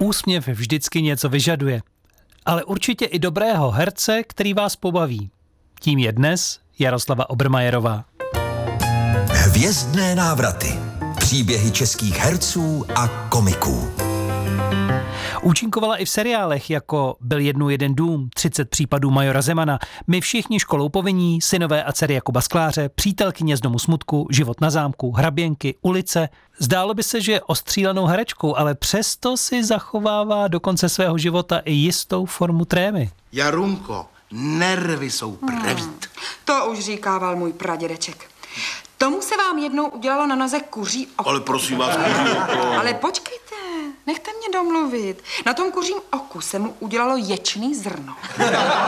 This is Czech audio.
Úsměv vždycky něco vyžaduje. Ale určitě i dobrého herce, který vás pobaví. Tím je dnes Jaroslava Obermajerová. Hvězdné návraty. Příběhy českých herců a komiků. Účinkovala i v seriálech jako Byl jednou jeden dům, 30 případů majora Zemana, My všichni školou povinní, Synové a dcery Jakuba Skláře, Přítelkyně z domu smutku, Život na zámku, Hraběnky, Ulice. Zdálo by se, že je ostřílenou herečkou, ale přesto si zachovává do konce svého života i jistou formu trémy. Jarunko, nervy jsou prevít. To už říkával můj pradědeček. Tomu se vám jednou udělalo na noze kuří oko. Ale prosím vás, kuří oko. Ale počkejte, nechte mě domluvit. Na tom kuřím oku se mu udělalo ječný zrno.